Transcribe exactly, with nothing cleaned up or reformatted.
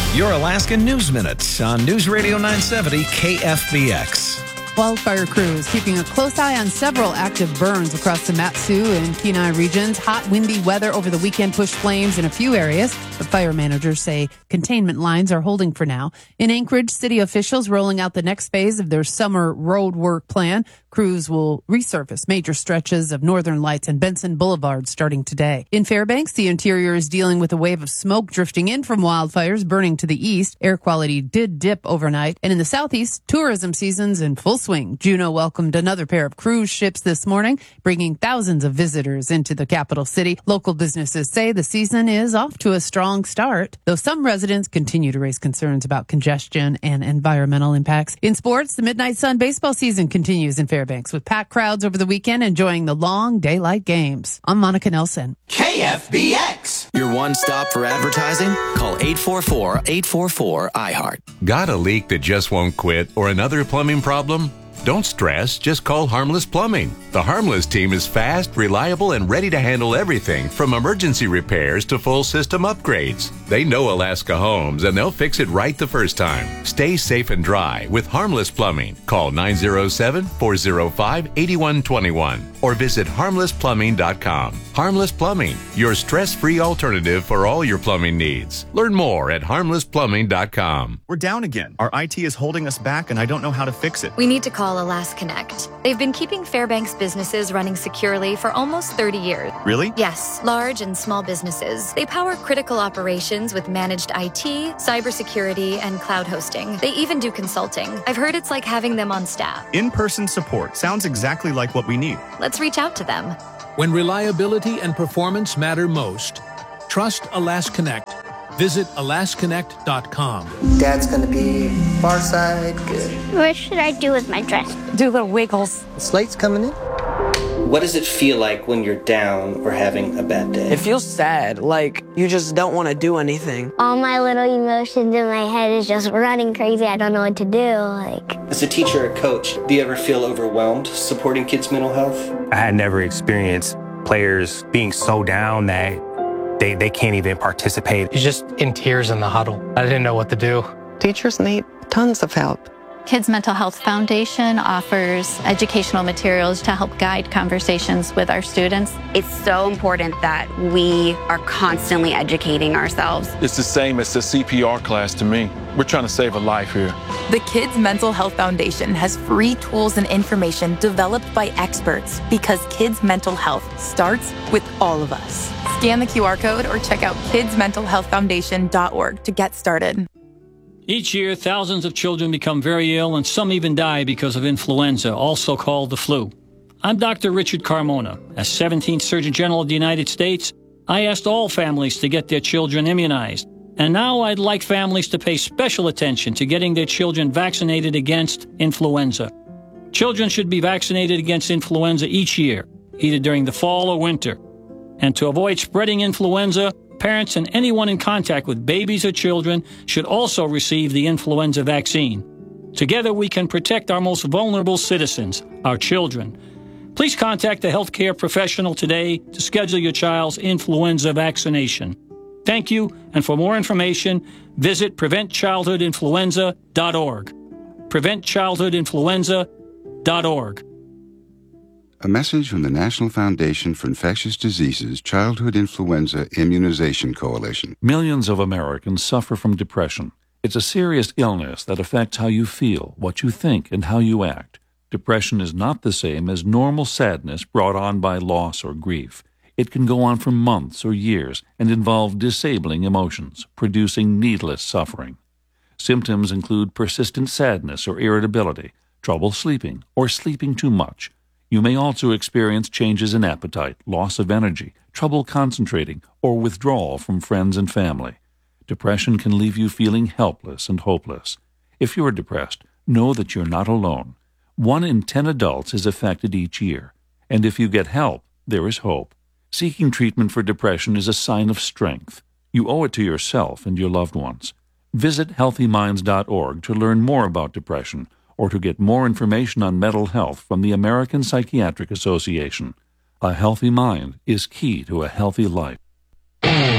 Your Alaska News Minute on News Radio nine seventy K F B X. Wildfire crews keeping a close eye on several active burns across the Mat-Su and Kenai regions. Hot, windy weather over the weekend pushed flames in a few areas, but fire managers say containment lines are holding for now. In Anchorage, city officials rolling out the next phase of their summer road work plan. Crews will resurface major stretches of Northern Lights and Benson Boulevard starting today. In Fairbanks, the interior is dealing with a wave of smoke drifting in from wildfires burning to the east. Air quality did dip overnight. And in the southeast, tourism season's in full swing. Juneau welcomed another pair of cruise ships this morning, bringing thousands of visitors into the capital city. Local businesses say the season is off to a strong start, though some residents continue to raise concerns about congestion and environmental impacts. In sports, the Midnight Sun baseball season continues in Fairbanks with packed crowds over the weekend enjoying the long daylight games. I'm Monica Nelson. K F B X. Your one stop for advertising? Call eight four four, eight four four, I heart. Got a leak that just won't quit or another plumbing problem? Don't stress, just call Harmless Plumbing. The Harmless team is fast, reliable, and ready to handle everything from emergency repairs to full system upgrades. They know Alaska homes, and they'll fix it right the first time. Stay safe and dry with Harmless Plumbing. Call nine oh seven, four oh five, eight one two one or visit harmless plumbing dot com. Harmless Plumbing, your stress-free alternative for all your plumbing needs. Learn more at harmless plumbing dot com. We're down again. Our I T is holding us back, and I don't know how to fix it. We need to call Alaska Connect. They've been keeping Fairbanks businesses running securely for almost thirty years. Really? Yes, large and small businesses. They power critical operations with managed I T, cybersecurity, and cloud hosting. They even do consulting. I've heard it's like having them on staff. In-person support sounds exactly like what we need. Let's reach out to them. When reliability and performance matter most, trust Alaska Connect. Visit alaska connect dot com. Dad's gonna be far side, good. What should I do with my dress? Do little wiggles. The slate's coming in. What does it feel like when you're down or having a bad day? It feels sad, like you just don't want to do anything. All my little emotions in my head is just running crazy. I don't know what to do. Like, as a teacher or coach, do you ever feel overwhelmed supporting kids' mental health? I had never experienced players being so down that they, they can't even participate. He's just in tears in the huddle. I didn't know what to do. Teachers need tons of help. Kids Mental Health Foundation offers educational materials to help guide conversations with our students. It's so important that we are constantly educating ourselves. It's the same as the C P R class to me. We're trying to save a life here. The Kids Mental Health Foundation has free tools and information developed by experts because kids' mental health starts with all of us. Scan the Q R code or check out kids mental health foundation dot org to get started. Each year, thousands of children become very ill and some even die because of influenza, also called the flu. I'm Doctor Richard Carmona. As seventeenth Surgeon General of the United States, I asked all families to get their children immunized. And now I'd like families to pay special attention to getting their children vaccinated against influenza. Children should be vaccinated against influenza each year, either during the fall or winter. And to avoid spreading influenza, parents and anyone in contact with babies or children should also receive the influenza vaccine. Together we can protect our most vulnerable citizens, our children. Please contact a healthcare professional today to schedule your child's influenza vaccination. Thank you, and for more information, visit prevent childhood influenza dot org. prevent childhood influenza dot org. A message from the National Foundation for Infectious Diseases Childhood Influenza Immunization Coalition. Millions of Americans suffer from depression. It's a serious illness that affects how you feel, what you think, and how you act. Depression is not the same as normal sadness brought on by loss or grief. It can go on for months or years and involve disabling emotions, producing needless suffering. Symptoms include persistent sadness or irritability, trouble sleeping, or sleeping too much. You may also experience changes in appetite, loss of energy, trouble concentrating, or withdrawal from friends and family. Depression can leave you feeling helpless and hopeless. If you're depressed, know that you're not alone. One in ten adults is affected each year, and if you get help, there is hope. Seeking treatment for depression is a sign of strength. You owe it to yourself and your loved ones. Visit healthy minds dot org to learn more about depression or to get more information on mental health from the American Psychiatric Association. A healthy mind is key to a healthy life.